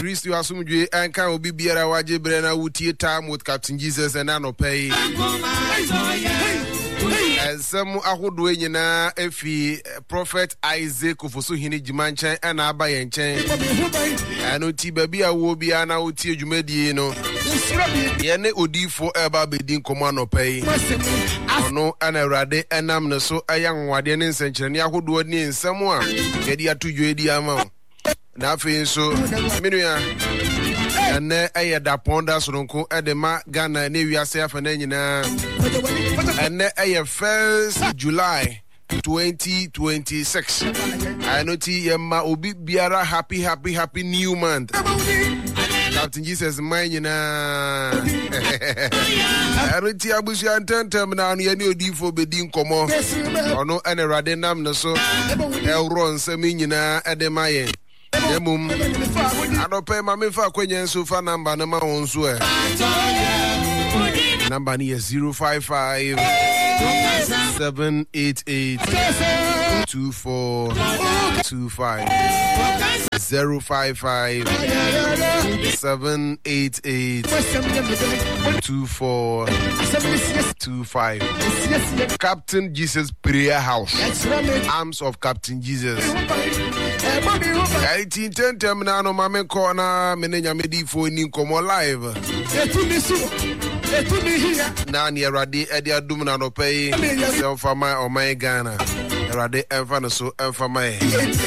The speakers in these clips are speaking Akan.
Christo asumdwe anka obi biara waje brena wutie time with Captain Jesus and anopay. Some ahodo nyina efi Prophet Isaac ofoso hini jimanchen ana abaye nchen. Ano ti baby awo bia na wutie adwumadie no. Ye ne odifo eba bedin komo anopay. Ono ana Awurade enam ne so ayanwade ne nsenkyerene ahodo ni nsem a ye di atudwo edi ama. Na afi so menua ene ayeda ponda soronko edema Ghana ne wiase afana nyina ene 1st July 2026 anoti yema obi biara happy new month. Captain Jesus nyina anoti abusu antentem na anu ye ne odifo bedin komo ono ene Awurade nam ne so elro nsem nyina edema ye Demum Adope Mamifa kwenye sofa number na maonzo number ni 055 788 2425 055 788 2425 Captain Jesus Prayer House, Arms of Captain Jesus. 1810 terminal mame corner menenya medifo ni komo live nani Awurade edi adum na no pay so for my o my Ghana Awurade enfa no so enfa my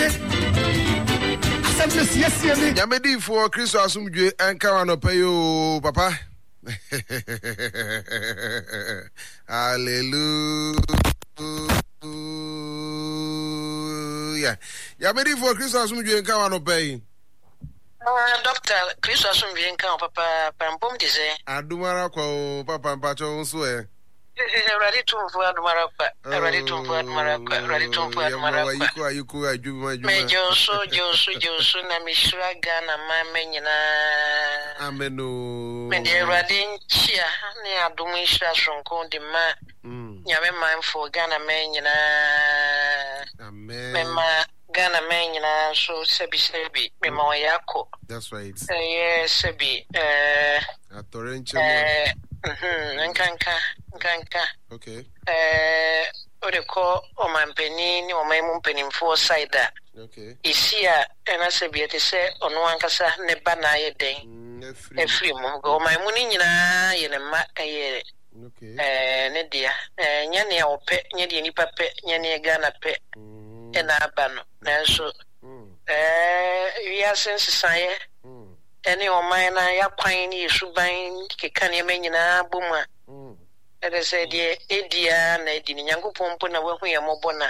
nyamedifo Kristo asumdwe enka wa no pay o papa hallelujah. Yamedi for Christmas asumdwe nka wa no pay. Doctor Christmas asumdwe nka papa pampom dize. Adumara kwa papa mpacho nso Ready to for adumara kwa. Ready to for adumara kwa. Ready to for adumara kwa. Ayuko ajuma. Mejo so na mishra Ghana mama nyina. Ameno. Mede ready chia ne adumisha sonko de ma. Nyame mindful Ghana men nyina. Amen. Mema Ghana men nyina so sebi mema wayako. That's right. Yes sebi Atorenche nkanka. Okay. Ode ko o mampeni ni o maimu mpenimfo side. Okay. Isia ena sebi ete se ono ankasa ne ba na ye den. Efri mu o maimu ni nyina ye ne ma kaye. Okay. Ne dia nyane a ope nyade nipa pe nyane Ghana pe ena abano nanso we are sensisaye ene o man na ya kwan ni suban keka ne manyina boma ede se die edia na edi nyankopon mpo na wahu ye mobona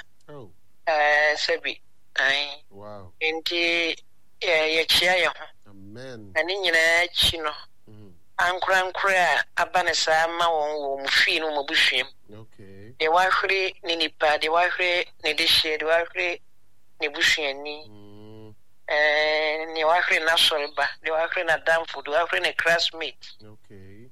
sebi ai wow enti ye chia ye ho amen ani nyina chi no ankra abanesa ma won mfi no mabushuem okay de wahre ni nipa de wahre ni de share de wahre ni bushuani ni wahre na solba de wahre na damfo de wahre na classmate okay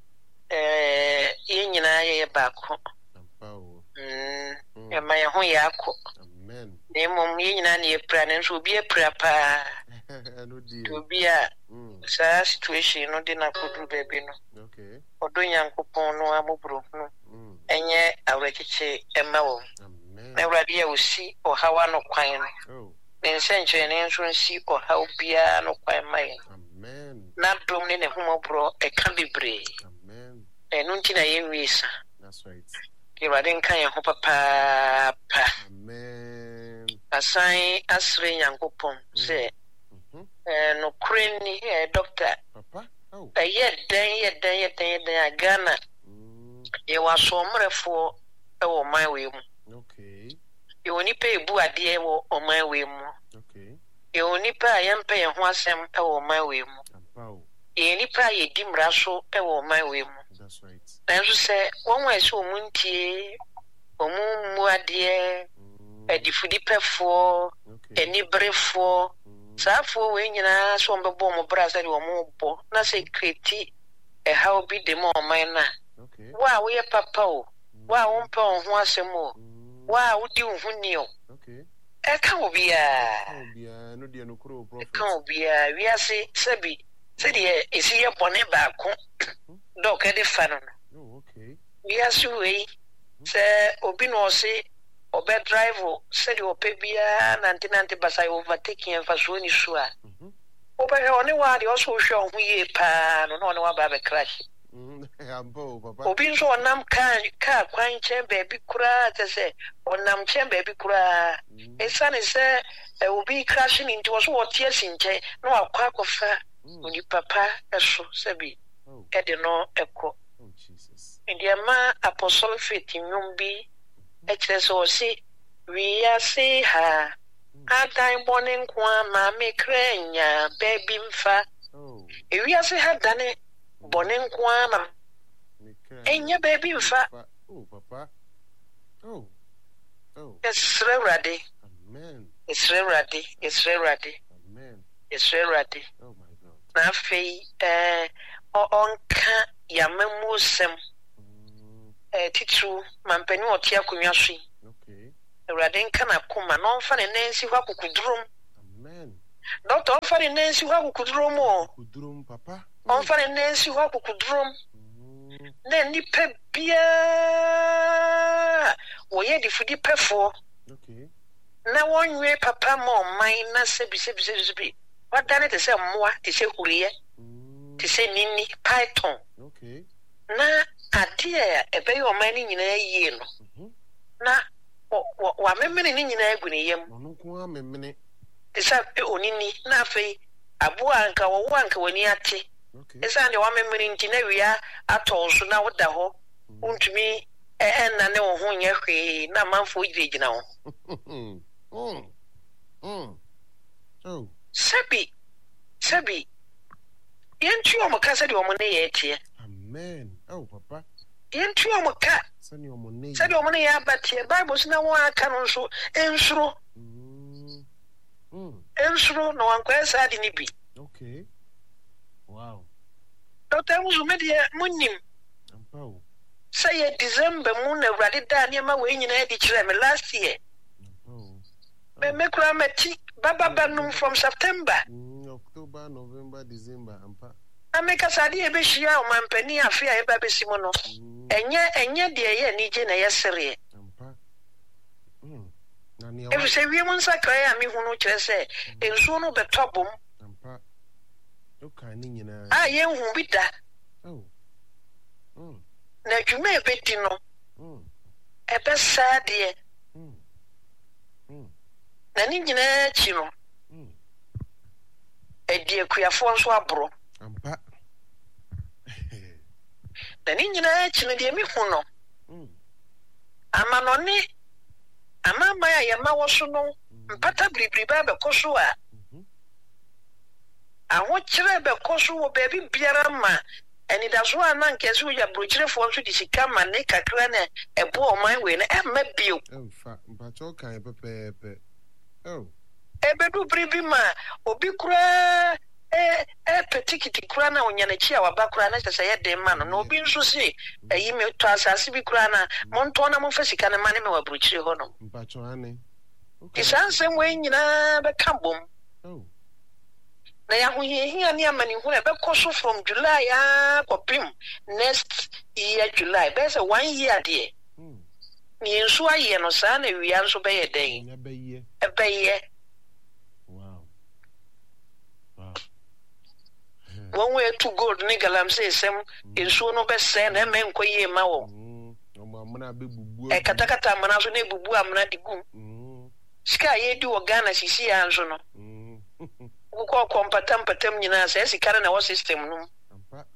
ye nyina ye baako ampawo e ma ye ho yako amen de mom ye nyina ne pra ne so bi e pra pa no deal to be a sa situation no de na kodu bebe no okay odo nyankopon no amobro no enye awrekiche emawo amen na Awurade ya osi o hawa no kwan no nsenche ne nso nsi o haw bia no kwan mai amen na dom ne humobro e kan bebre amen enu nti na ye wiesa that's right Awurade nkan ye ho papa amen asan asre nyankopon se no kreni doctor papa ye den Ghana ye waso mrefo e wo man we mu okay ye oni pe ebu ade e wo man we mu okay ye oni pa ye mpe ye ho asem e wo man we mu ampawo ye ni pa ye di mraso e wo man we mu that's right nanso se won wa se omuntie omu ade edifudi pefo enibrefo safo we nyina so mbebo mo brasa de wo mo bo na se kreti e how be de mo man na okay wa we papa o wa wo mpa ho asem o wa wo di wo huni o okay e ka wo bia no dia no kuro prophet e ka wo bia wi ase sabi Said is he upon a back? Doc at the fan. Oh, okay. We are so way, sir, Obino say, or bed drive, said your pebia, Nantinante, but I overtaking and for Sweeney sure. Over only one, you also show me a pan on one about a crash. Obin so nam car, quine chamber, baby cry, to say, or nam chamber, baby cry. A son is there, will be crashing into us what tears in jay, no, a quack of fur, when you papa, a so, Sabi, Edino, echo. Oh, Jesus. In the ama apostle faith in Yumbi, HSOC, we are say her. A time morning, mammy crania, baby fa. Oh. If we are say had done it, bonning quama. Ain't your baby fa? Oh, Papa. Oh. Oh. It's ready. Amen. It's ready. It's ready. Amen. It's ready. Oh, my God. Na fe, on can Yamamusem, Titru, Mampenu or Tiakuyashi. Okay. Radin kana kuma no fa ne nansi hwa kukudrum. Amen. Doctor on fa ne nansi hwa kukudrum o. Kudrum papa. On fa ne nansi hwa kukudrum. Na nipa bia wo ye di fudi pefo. Okay. Na wonwe papa mo man na sebi. What done it say moa, ti say kuriye. Ti say nini python. Okay. Na ade ebe yo man ni nyina yie no. Na wa memene ni nyina agu ne yam ono ko a memene isa onini na afei abo anka wo anka wani ate isa ne wa memene nti na wia atɔnso na woda ho untumi na ne wo ho nya hwe na manfo gina ho oh sabi yentu o maka de o mo ne ye tie amen oh papa yentu o maka sani o mo ne ya batie bible sina wo aka no so ensuro no ankwesa de ni bi okay wow Dr. Muzumedia munim ampao say December moon na wrade da ne ma we nyina di kire me last year me kura meti baba banum from September October November December ampa ameka sade e be hia o mampani afia e ba besimo no enye de ye ni je na yesere ampa na ne e se wi mun sakra ya mi hunu kire se ensu no betobum ampa o kan ni nyina ye hu bi da na dwuma e beti no e be sade na ni nyina chi no e di akuafo nso abro ampa na ni nyina chi no de mi hu no amanoni amama ya ma wo so no mpata bribri ba be koso a aho kire be koso wo be biara ma eni da so ana nkesu ya brochirefo nso di sika ma ne kakra na ebo o man we na emma bio emfa mpacho kan pepepe oh ebedu bribi ma obi kura petikiti kura na onya na chi a waba kura na sese ye de ma no obi nso si eyi me to asase bi kura na monto na mo fa sika na ma ne me wa brochire ho no mpacho ane okay isansem we nyina be kambom oh na ya hia ni amani hu e be koso from July ya kopim next year July be say 1 year there ni nso aye no sa na wi anso be ye den nya be ye e be ye wow one way to gold ni galam say sem nso no be se na me nkoye ma wo omo amna be bubu e katakata amna so na bubu amna digum sika ye di wo Ghana sisi anso no ko kompatam nyina se sikara na wo system no ampa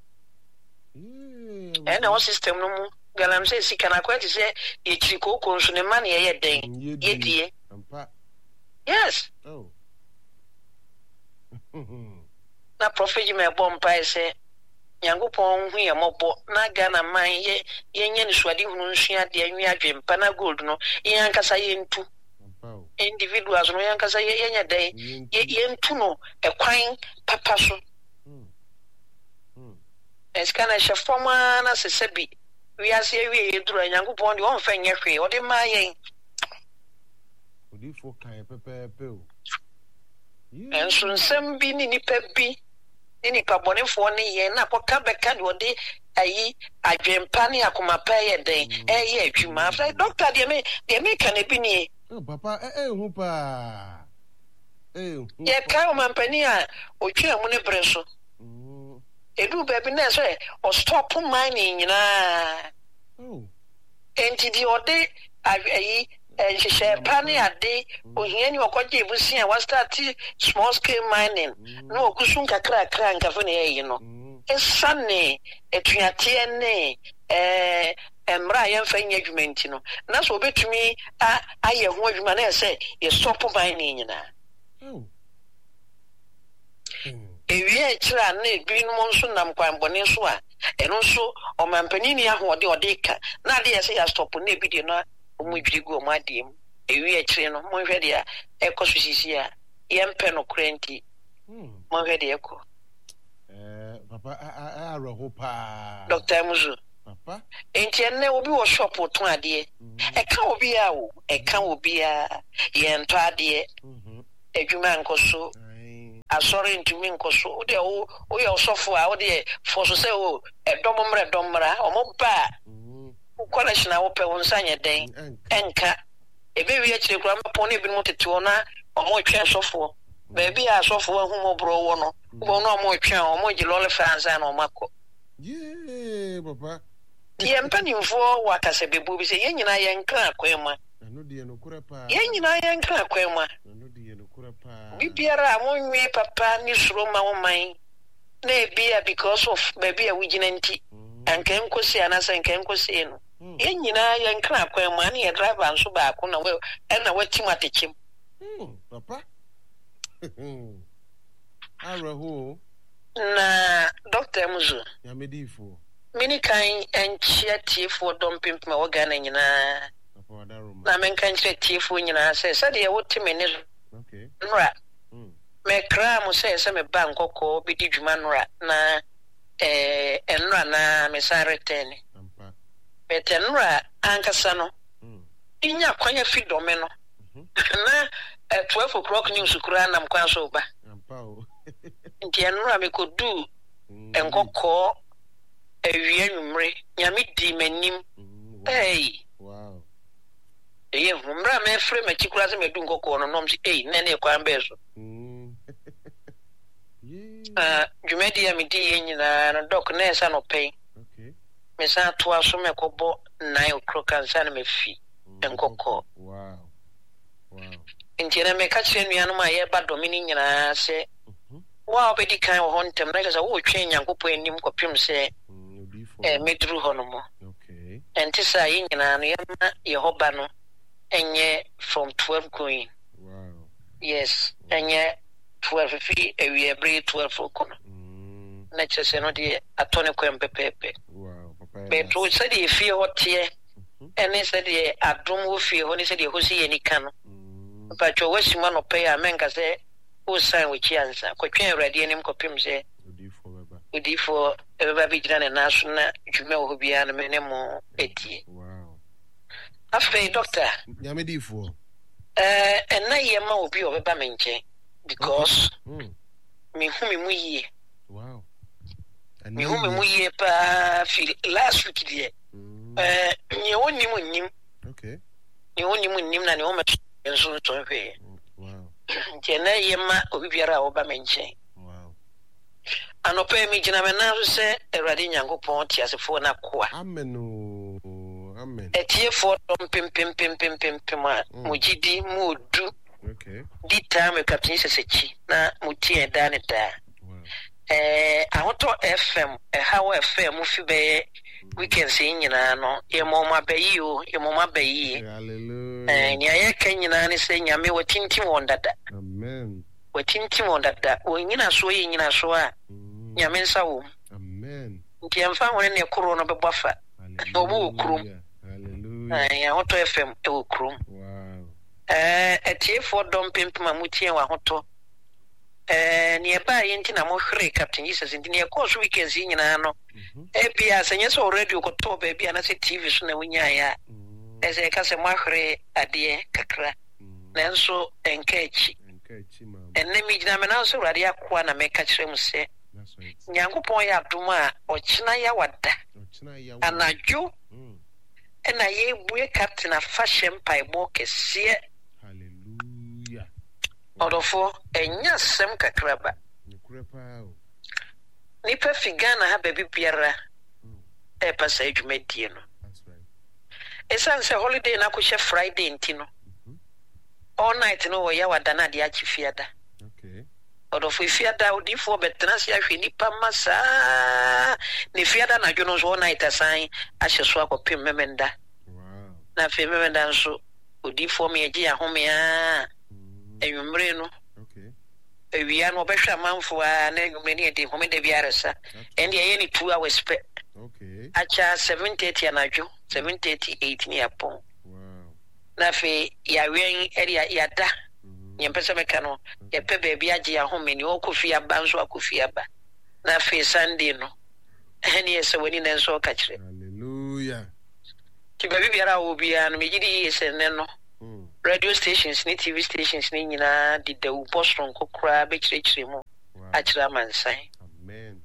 na wo system no mu galam se sikana kwa ti se ye chiri ko nso ne man ye den ye die ampa yes oh na prophet me bompa se Yankopon hu ye mobo na Ghana man ye nye ni swadi hunu nsua de anwi adwempa na gold no ye ankasa ye ntu individuals no yankasa ye nya dai ye ntu no ekwan papa so eskana shefoma na sesebi wi ase wi ye duru Yankopon de on fa nya hwe o de ma ye odi fo kan pepepe o enso nsem bi ni nipa bi Ini pa bone fo ne ye na koka beka de ode ayi adwempa ne akoma pa ye den ye adwuma fra doctor de me kan e bi ni papa hu pa ye ka o mampani a otwe amu ne bre so edu ba bi na so o stop mining nyina enti di ode ayi she pani ade ohiani okoje busia wa start small scale mining no okusun kakra nkafo ne ye no esane etuate ne emra ye mfa nya adwumenti no na so obetumi aye ho adwuma na se ye stop mining nyina ewie kira na ebinom nso nam kwanbone so a eno nso o mampani ni ahode odeka na de ye se ya stop na ebide no omudwirigu omadiem ewie kire no monhwe de a ekososisi a yempe no krenti monhwe de eko papa aroho pa Dr. Muzu papa enti enne obi wo shop to ade eka obi a wo eka obi a ye nto ade edwuma nkoso asori ntumi nkoso wo de wo ye osofo a wo de foso se wo edomra omoba connection a wo pe won sanye den enka ebe wi akire kura mpo ne bi mo tete ona omo twa sofo ba bi a sofo hu mo bro wo no wo no omo twa omo gi lole franza na omako papa tie mpanimfo wakase bebu bi se ye nyina ye nka akwema anu de no kura pa ye nyina ye nka akwema anu de no kura pa bi biara mo nwi papa ni suro ma wo man na ebia because of baby a wigina nti anka enkosi anasa anka enkosi no ye nyina ye nka akwema na ye driver nso ba ko na we na watim atekim papa araho na Dr. Muzu ya medifo mini kan enchia tiefo dompimpa wo Ghana nyina na men kan chia tiefo nyina se de wotime ne okay nra me kra mo se me bankoko bi di dwuma nra na enra na me sareten ampa betenra ankasa no inya kwanya fidome no na 12 o'clock news kura na mkwan so ba ampa o nti enra me kodu enkoko ewie nwumre nyame di manim wow eye humra me frɛ ma chikura se medu nkoko no nom si na ne kwan be so jumedi ya midi yenyina na doc na esa no pay okay me sa to aso me kobo 9 o'clock ansa na me fi nkoko wow ntina me ka kire nuanu ma ye ba domini nyina se wa obedi kan wo hontem na kasa wo twen nyankopɔ anim kopim se medru ho no mo okay entisa yenyina no yema yehoba no enye from 12 going wow yes enye 12 fi ewie bre 12 okono na chese no de atone kwem pepepe wow papa beto se de fie hotie ene se de adom wo fie ho ne se de hosi yenika no papa cho wasima no pay amenka se o san we chiansa kwatwen awrade anim kopim se udifo beba bi gina ne naso na dwuma wo bia na me ne mo etie wow afei doctor yamedifo na yema obi obeba me nche because me hu me mu yie wow me hu me mu yie pa feel last week die nye woni mu nim okay nye woni mu nim na ne o me nso to hwe wow na yema obi biara oba me nche wow anope mi gina me na so se Awurade Nyankopɔn ti asefo na koa amen amen etiefo dom pim mujidi mudu okay di time captain sesechi na mutie da ne da ahoto FM how FM fi be weekend se nyina no ye moma bayi o ye moma bayi hallelujah nya ye kan nyina ne se nyame watintim wondada amen watintim wondada o nyina so ye nyina so a nyame nsa wo amen nti amfa wone ne koro no bebofa obo okrum hallelujah ahoto FM e okrum wow etiefo dom pimpima mutie wa hoto ne ba yenti na mo hwere captain Jesus ndi ne course weekends nyina no bia senye so radio ko to ba bia na se TV so na wunya ya ese ka se mo hwere ade kakra nanso enkachi ma enne mi gina me na so radio akwa na me ka kire mu se That's right. Nyankopon ya adom a ochina ya wada. Anadwo. Na ye bue captain afa hempai bo kese. Hallelujah. Odofo enya sem kakraba. Nipa figana ha baby biara. E pasa edwumadie no. That's right. Esan se holiday na ko she Friday ntino. All night no wo ya wada na de achi fiada. Okay. Odofo fiada odifo betena se ahwe nipa masa. Ni fiada na dwono so all night asan ahye so akopem memenda. Wow. Na fe memenda nso odifo me agi ahome a. Enwumre no. Okay. Ewia no behwa manfo a na enwumre ne de home de biaresa. And ye ni 2 hours pe. Okay. Acha 7:30 anadwo, 7:38 ni apon. Wow. Na fe ya wen area ya da. Nyempese meka no, ye pe baby agi ahome ni okofi aba nso akofi aba. Na fe Sunday no. Eni ese woni na nso ka kire. Hallelujah. Ki baby biara obi an me gidi ese ne no. Radio stations ni TV stations ni nyina di da ubostron kokura be kire mu. Akira mansan. Amen.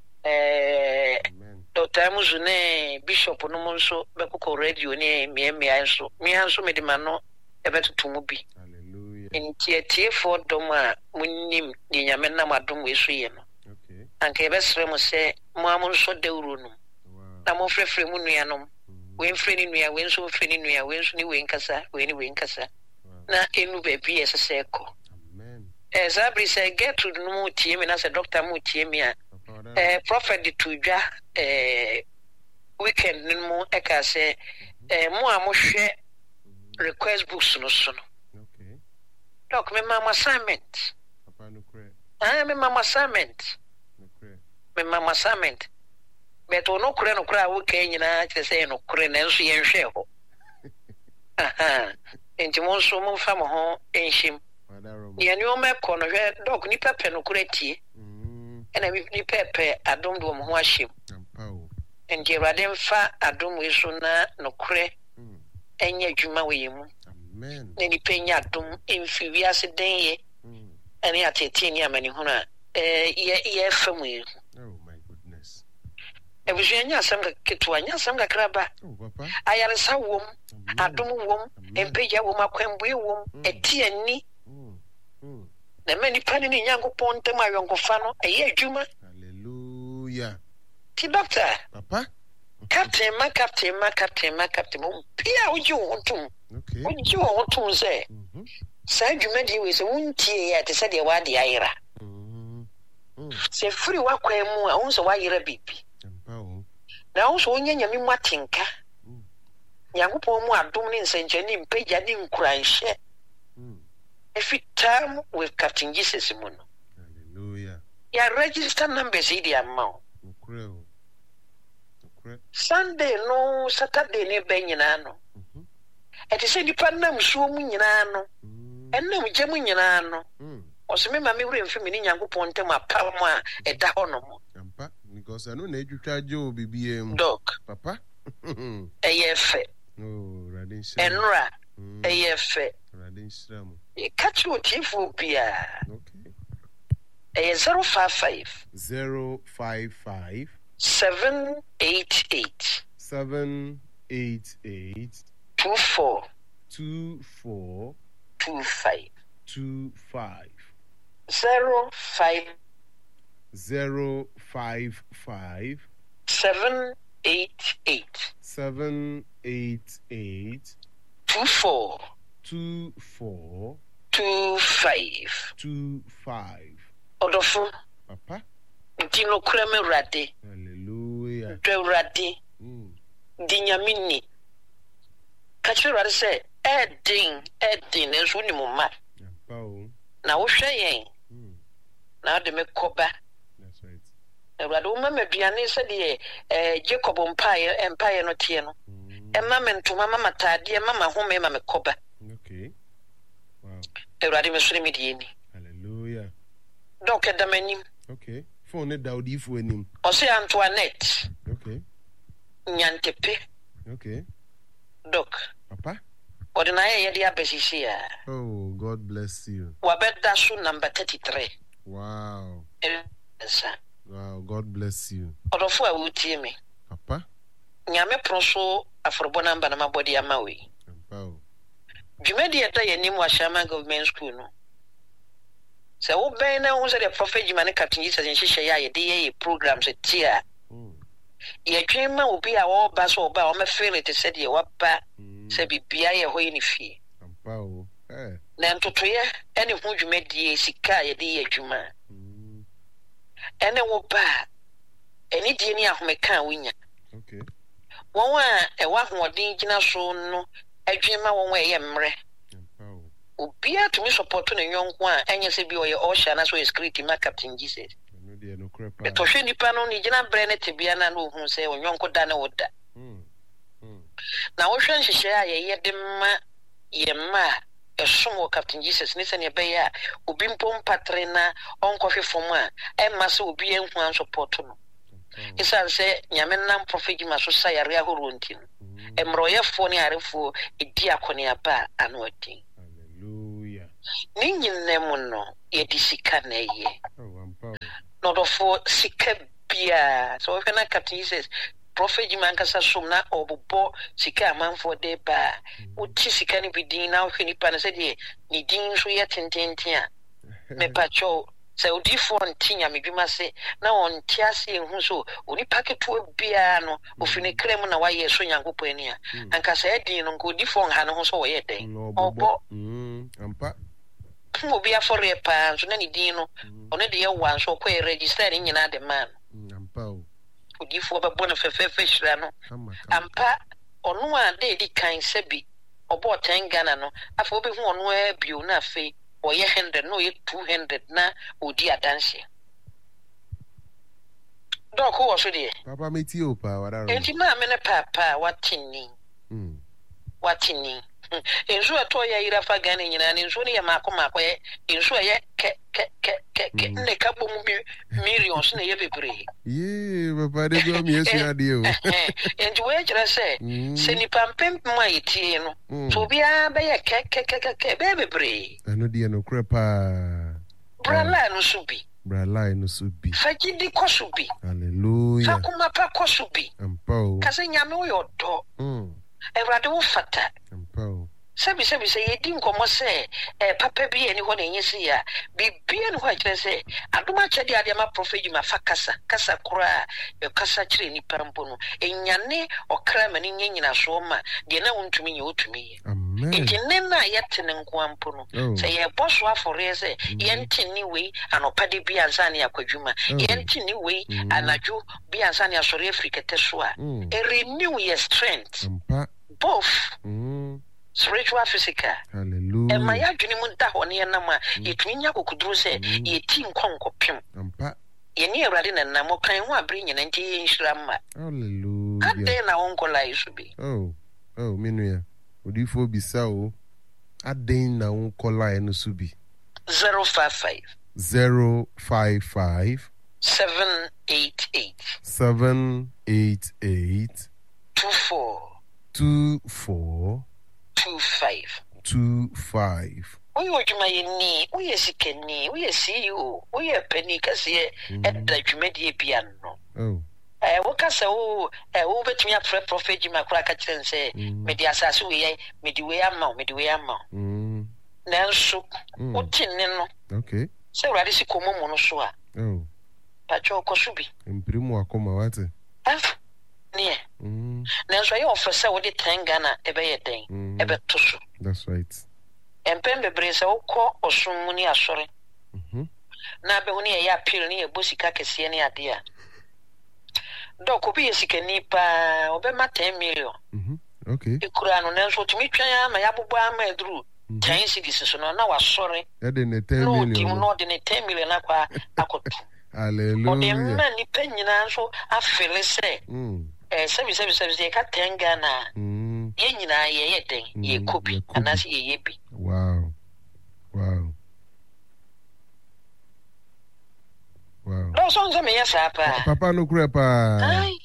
Amen. Dr. Muzune Bishop no monso be kokko radio ni miamia nso. Mia nso me de mano e betutu mu bi. Hallelujah. Ntie for dom a munnim ni nyame na madom we so ye no. Okay. Anka e besre mo se mo amonso dawuro no. Na mo frefre mu nuanom. We mfre ni nua, we nso mfre ni nua, we nso ni we nkasa, we ni we nkasa. Na enu baby esese ko. Amen. Zabri say get to no tie me na say doctor mu tie me a. Prophet to dwa weekend ni mu e ka say mo a mo hwe request books no so no. Okay. Doc me mama assignment. Papa no kre. Me mama assignment. No kre. Me mama assignment. But no kre no kra weekend nyina kire say no kre na nso ye nhwe ho. Aha. Enti mo nso mo fa mo ho enhim. Ye ni o me ko no hwe dog ni pepe no kuretie. Ena ni pepe adom do mo ho ahim. Enti Awurade mfa adom we so na no kure enya adwuma we mu. Amen. Ne ni penya adom emfi wiase den ye. Ene atete ni amani hu na ye famu ye. Oh my goodness. Ebusuanya asem ka ketwa nya asem ka kraba. Oh papa. Ayaresa wom, adom wom, empeja wom akwembu wom, eti ani. Na many pani ni Nyankopon tem ayonkofa no eye adwuma. Hallelujah. Ti doctor. Papa. Captain ma. Pia uji wontum. Okay. Uji wontum say. Sa adwuma di we se wontie ya te se de wa de ayira. Se free wa kwemu a wonso wa yira bibi. Na wonso wonya nyame mu atenka. Nyankopon mu adom ne nsenche ne mpeja ne nkuranhye. Every time with Captain Jesus Mono. Hallelujah. Ya register numbers in the amount. Sunday no, Saturday ne benyina no. Eti se di panam so mu nyina no. Enam gemu nyina no. Oseme ma me wure mfimi ni Nyankopon ntem apam a eda ho no mo. Ampa because anu na edwutwa jo bibiem. Dog. Papa. Eyefe. Oh, radin. Enra. Eyefe. Radin shram. Catch what if will be okay. 055 055 788 788 24 24 25 25 05 055 788 788 24 24 25 Odofo Papa Ntino kureme rade Hallelujah Rade Dinyamini Kachi rade se Edin enso ni mo ma Na wo hwe yen Na de me koba. That's right. Rade wo ma maduane se de Jacob empire no tie no Emma mentuma mama tade mama home mama koba. Okay. Wow. Rade me sure me die ni. Hallelujah. Donc edamanim. Okay. Phone Daudi fu enim. Ose Antoinette. Okay. Nyantepe. Okay. Doc. Papa. Ordinary yedi abesisi ya. Oh, God bless you. Wabeda su number 33. Wow. Esa. Wow, God bless you. Odofo a wutie me. Papa. Nyame proso afrobo namba na mabodi amawe. Papa. Jumedi eta yenim wa Shama Government School no. Se wo ben na wo se the prophet Jimane Captain Jesus nhihye ya ye de programs etia. Ye twema obi a wo ba so oba o me feel it said ye wapa se bibia ye ho ni fie. Papa o. Na ntotoye ene hu dwumadi sika ye de ye adwuma. Ene wo ba eni die ni ahomeka winya. Okay. Won a e wa hoodin gina so no adwema won ye mre. Obi a to me support na nyonko a enye se bi o ye osha na so ye security ma Captain Jesus. No de no crepa. To hwe nipa no ni gina bre ne tebia na no hu se onyonko da ne woda. Na wo hwe nhihye a ye de ma ye ma esomo Captain Jesus ni se ne be ya obi mpom patre na onkohwe fom a emma se obi enhu an support no. Isa se nyame nam prophet ma so sayare ahoro ntin. Emroyefo ne arefo edi akone aba anodi. Hallelujah. Ni nyinnem no ye disika na ye. No do for sika bia. So if na Captain Jesus prophet Jimanka Sasum na obobo sika amanfo de ba. Uti sika ni bidin na hwe nipa na se de ni din so ye tententia. Me pacho se odifo ntinya medwuma se na ontiase ehu so oni paketo bia no ofine krem na waye so nyankopɔ ani a anka se edin no nko odifo nha no ho so wo ye den obo ampa obi afore pa so na ni din no ono de ye wan so ko register ni nyina de man ampa o odifo bebo no fefefe hira no ampa ono a de di kan sebi obo tengana no afa obi hu ono a bio na afi or ye 100 no ye 200 na odi adanse dok wo so de papa meti o pa wada ro enti ma me ne papa watini enzo eto ya ira fa gane nyina ne enzo ne ya makoma ye enzo ye ke ne ka bo mu millions ne ye bebre papa de go mi esu ade o enti we kire se ni pampem ma yiti no so bia be ye ke be bebre anu de no krepa brala no subi Fajidi kosubi hallelujah fakuma pa kosubi ampo kase nyame wo yodo Evrade wo fata. Sabi yedi nkomo se papa bi eni ho na nyesi ya bibia ne ho akire se adoma chede ade ma prophet ma fakasa kasa kura e kasa kire ni parampo no enyane okra mani nyina so ma de na wontumi nye otumi amen ejene na yetene nkoampo no se ye boso afore se yentini we anopade bi ansa ne akwadwuma yentini we anadwo bi ansa ne asore Africa teso a renew your strength both spiritual physical hallelujah ma ya dwene mu da ho ne na ma yetumi nya kokuduru se yeti nkonkopem ampa ye ni Awurade na na mo kan ho abre nyina nti ye nhira ma hallelujah ade na onkola isu bi minua odifo bisa o ade na onkola eno su bi 055 788 24 25 Oyo juma yeni oye sikeni oye CEO oye peni kase edda dwumadi bia no wokasa wo betumi afre prophet jima kura ka kirense medi asase we medi we ama nanso otinne no okay se Awurade si komo mu no so a pacho kosubi imprimu akoma wate ne nanso ye ofese wo de tengana ebeye den ebeto so that's right empembe brese wokọ osum ni asore na be huni ya appeal ni ebosika kese ni ade a doko bi yesikani pa obema 10 million okay ikura no nanso tumi twan ama ya bobo ama eduru 10 cities so no na wasore e de ne 10 million no de ne 10 million akwa akoto hallelujah o de man ni penyina so afele se sebi ka tenga na ye nyina ye den ye kopi anasi ye yebi wow no songs me yesa papa no kure pa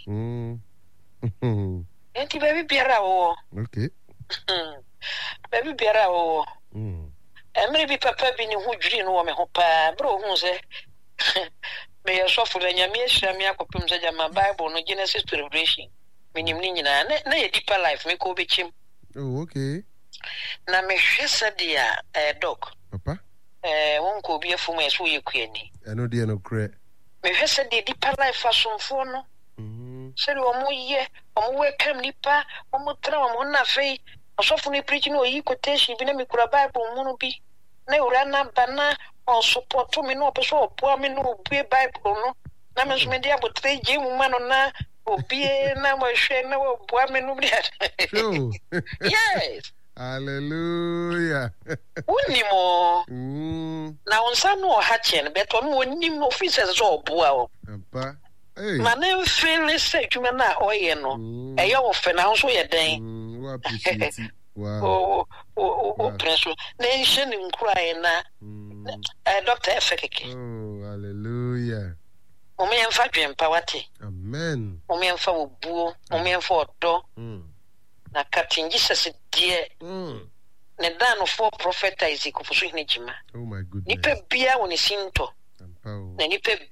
enti baby biara wo okay baby biara wo emre bi papa bi ni hu dwiri no wo me ho pa bro hu se Me yourself for nya me hia me akopem za jama Bible no Genesis to Revelation. Minim ni nyina na ye deeper life me ko bechim. Oh, okay. Na me hwesa dia doc. Papa. Won ko bi afu me so ye kuani. Eno dia no kre. Me hwesa dia deeper life asomfo no. Seri omo ye, omo welcome nipa, omo tra omo na fei. Asofo ni preach no yi quotation bi na me kura Bible mu no bi. Na ura na bana on support me no person opo me no bi Bible no. Na me so me dia botre je mu ma no na obi na mo hwe na obo me no bi. Sure. Yes. Hallelujah. Unimo. Na onsa no ha chen beto no onim officers so obo a o. Papa. Hey. Manem feel say dwuma na oye no. Eya wo fe na so ye den. We appreciate it. Wow. Oh, preso. Na nhyɛ ne nkurae na Dr. Efekeke. Oh, hallelujah. Omo yɛmfa dwempa wate. Amen. Omo yɛmfa obuo, omo yɛmfa ɔdɔ. Na Captain Jesus die. Ne dan for prophet Isaac Kofoso Hene Jima. Oh my goodness. Nipa bia woni sinto. Na nipa